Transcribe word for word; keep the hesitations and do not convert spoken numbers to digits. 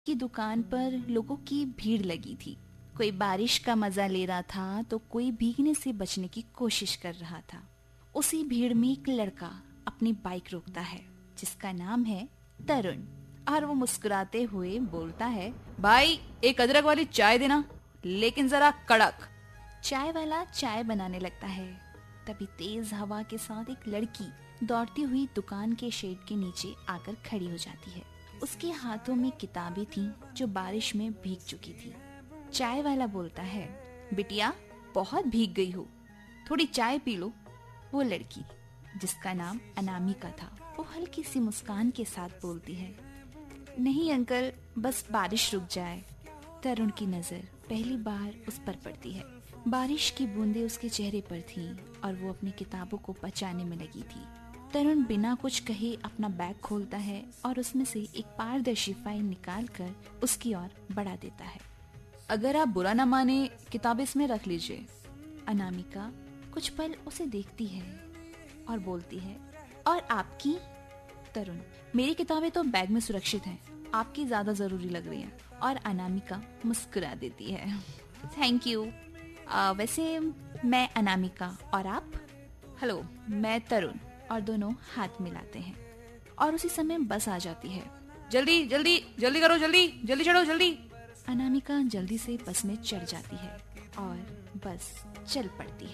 की दुकान पर लोगों की भीड़ लगी थी। कोई बारिश का मजा ले रहा था तो कोई भीगने से बचने की कोशिश कर रहा था। उसी भीड़ में एक लड़का अपनी बाइक रोकता है जिसका नाम है तरुण, और वो मुस्कुराते हुए बोलता है, भाई एक अदरक वाली चाय देना, लेकिन जरा कड़क। चाय वाला चाय बनाने लगता है। तभी तेज हवा के साथ एक लड़की दौड़ती हुई दुकान के शेड के नीचे आकर खड़ी हो जाती है। उसके हाथों में किताबें थीं जो बारिश में भीग चुकी थी। चाय वाला बोलता है, बिटिया बहुत भीग गई हो, थोड़ी चाय पी लो। वो लड़की जिसका नाम अनामिका था, वो हल्की सी मुस्कान के साथ बोलती है, नहीं अंकल, बस बारिश रुक जाए। तरुण की नजर पहली बार उस पर पड़ती है। बारिश की बूंदें उसके चेहरे पर थीं और वो अपनी किताबों को बचाने में लगी थी। तरुण बिना कुछ कहे अपना बैग खोलता है और उसमें से एक पारदर्शी फाइल निकालकर उसकी ओर बढ़ा देता है। अगर आप बुरा ना माने, किताबें इसमें रख लीजिए। अनामिका कुछ पल उसे देखती है और बोलती है, और आपकी? तरुण, मेरी किताबें तो बैग में सुरक्षित हैं, आपकी ज्यादा जरूरी लग रही है। और अनामिका मुस्कुरा देती है। Thank you. आ, वैसे मैं अनामिका और आप? हेलो, मैं तरुण। और दोनों हाथ मिलाते हैं और उसी समय बस आ जाती है। जल्दी जल्दी जल्दी करो, जल्दी जल्दी चढ़ो, जल्दी। अनामिका जल्दी से बस में चढ़ जाती है और बस चल पड़ती है।